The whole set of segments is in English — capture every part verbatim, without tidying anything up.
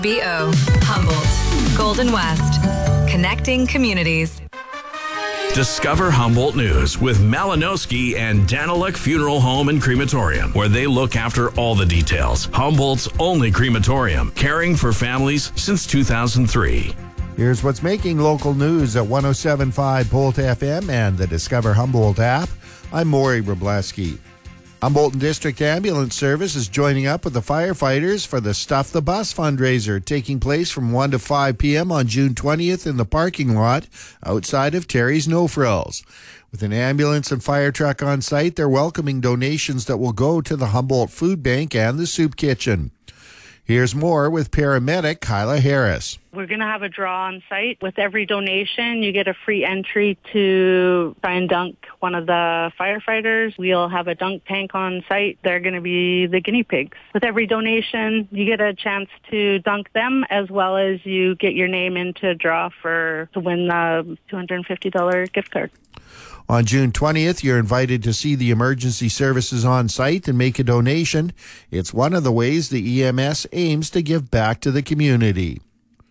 B O Humboldt, Golden West, connecting communities. Discover Humboldt News with Malinowski and Daniluk Funeral Home and Crematorium, where they look after all the details. Humboldt's only crematorium, caring for families since two thousand three. Here's what's making local news at one oh seven point five Bolt F M and the Discover Humboldt app. I'm Maury Wrobleski. Humboldt District Ambulance Service is joining up with the firefighters for the Stuff the Bus fundraiser, taking place from one to five p.m. on June twentieth in the parking lot outside of Terry's No Frills. With an ambulance and fire truck on site, they're welcoming donations that will go to the Humboldt Food Bank and the Soup Kitchen. Here's more with paramedic Kyla Harris. We're going to have a draw on site. With every donation, you get a free entry to try and dunk one of the firefighters. We'll have a dunk tank on site. They're going to be the guinea pigs. With every donation, you get a chance to dunk them, as well as you get your name into a draw for to win the two hundred fifty dollars gift card. On June twentieth, you're invited to see the emergency services on site and make a donation. It's one of the ways the E M S aims to give back to the community.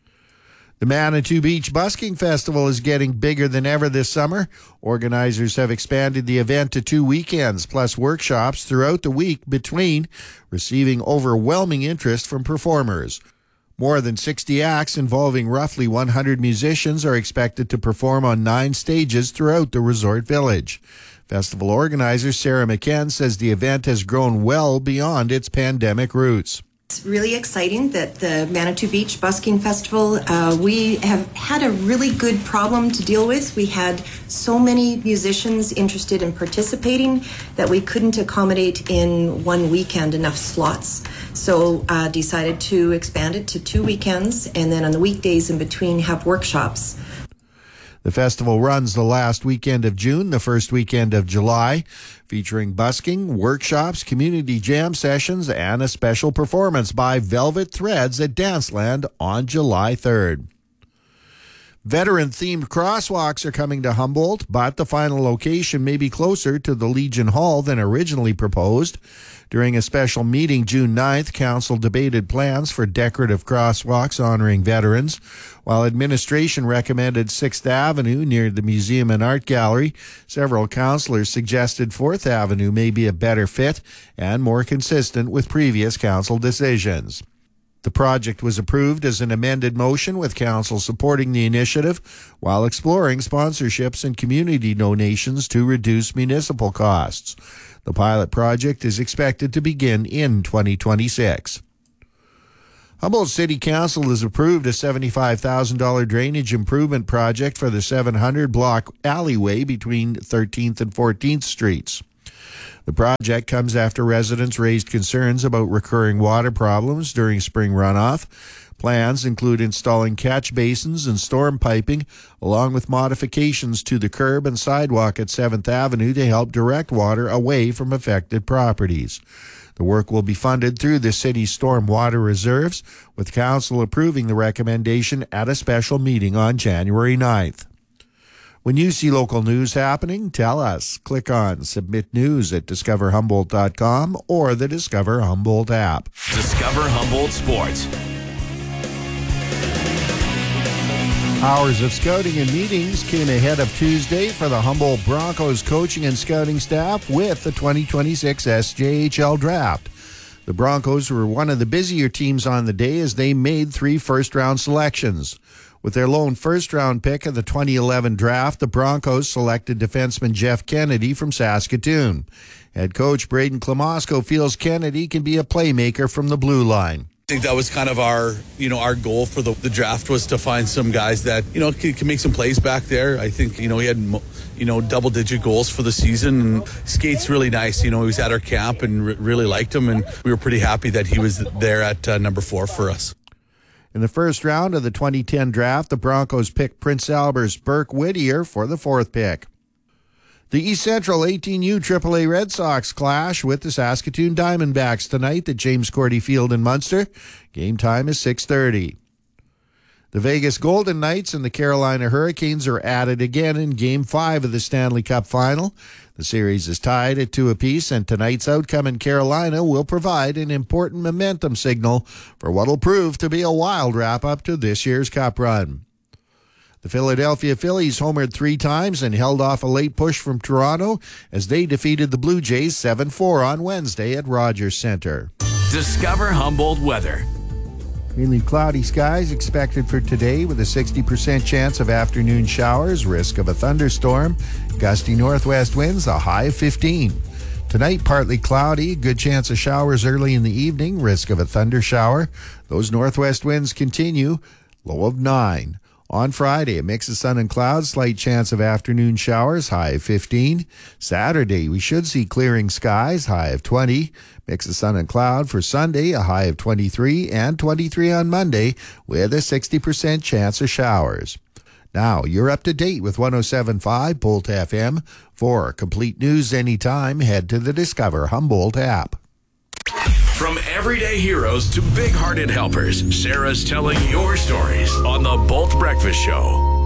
The Manitou Beach Busking Festival is getting bigger than ever this summer. Organizers have expanded the event to two weekends, plus workshops throughout the week between, receiving overwhelming interest from performers. More than sixty acts involving roughly one hundred musicians are expected to perform on nine stages throughout the resort village. Festival organizer Sarah McKen says the event has grown well beyond its pandemic roots. It's really exciting that the Manitou Beach Busking Festival, uh, we have had a really good problem to deal with. We had so many musicians interested in participating that we couldn't accommodate in one weekend enough slots. So uh, decided to expand it to two weekends, and then on the weekdays in between have workshops. The festival runs the last weekend of June, the first weekend of July, featuring busking, workshops, community jam sessions, and a special performance by Velvet Threads at Danceland on July third. Veteran-themed crosswalks are coming to Humboldt, but the final location may be closer to the Legion Hall than originally proposed. During a special meeting June ninth, Council debated plans for decorative crosswalks honoring veterans, while administration recommended sixth Avenue near the Museum and Art Gallery. Several councillors suggested fourth Avenue may be a better fit and more consistent with previous council decisions. The project was approved as an amended motion, with council supporting the initiative while exploring sponsorships and community donations to reduce municipal costs. The pilot project is expected to begin in twenty twenty-six. Humboldt City Council has approved a seventy-five thousand dollars drainage improvement project for the seven hundred block alleyway between thirteenth and fourteenth Streets. The project comes after residents raised concerns about recurring water problems during spring runoff. Plans include installing catch basins and storm piping, along with modifications to the curb and sidewalk at seventh Avenue to help direct water away from affected properties. The work will be funded through the city's storm water reserves, with council approving the recommendation at a special meeting on January ninth. When you see local news happening, tell us. Click on Submit News at discover humboldt dot com or the Discover Humboldt app. Discover Humboldt Sports. Hours of scouting and meetings came ahead of Tuesday for the Humboldt Broncos coaching and scouting staff with the twenty twenty-six S J H L Draft. The Broncos were one of the busier teams on the day as they made three first-round selections. With their lone first-round pick of the twenty eleven draft, the Broncos selected defenseman Jeff Kennedy from Saskatoon. Head coach Braden Klamosko feels Kennedy can be a playmaker from the blue line. I think that was kind of our, you know, our goal for the, the draft was to find some guys that, you know, can, can make some plays back there. I think, you know, he had, you know, double-digit goals for the season, and skates really nice. You know, he was at our camp and re- really liked him, and we were pretty happy that he was there at uh, number four for us. In the first round of the twenty ten draft, the Broncos picked Prince Albert's Burke Whittier for the fourth pick. The East Central eighteen U triple A Red Sox clash with the Saskatoon Diamondbacks tonight at James Cordy Field in Munster. Game time is six thirty. The Vegas Golden Knights and the Carolina Hurricanes are at it again in Game five of the Stanley Cup Final. The series is tied at two apiece, and tonight's outcome in Carolina will provide an important momentum signal for what will prove to be a wild wrap-up to this year's Cup run. The Philadelphia Phillies homered three times and held off a late push from Toronto as they defeated the Blue Jays seven four on Wednesday at Rogers Centre. Discover Humboldt weather. Mainly cloudy skies expected for today with a sixty percent chance of afternoon showers, risk of a thunderstorm, gusty northwest winds, a high of fifteen. Tonight, partly cloudy, good chance of showers early in the evening, risk of a thunder shower. Those northwest winds continue, low of nine. On Friday, a mix of sun and clouds, slight chance of afternoon showers, high of fifteen. Saturday, we should see clearing skies, high of twenty. Mix of sun and cloud for Sunday, a high of twenty-three, and twenty-three on Monday, with a sixty percent chance of showers. Now, you're up to date with one oh seven point five Bolt F M. For complete news anytime, head to the Discover Humboldt app. From everyday heroes to big-hearted helpers, Sarah's telling your stories on the Bolt Breakfast Show.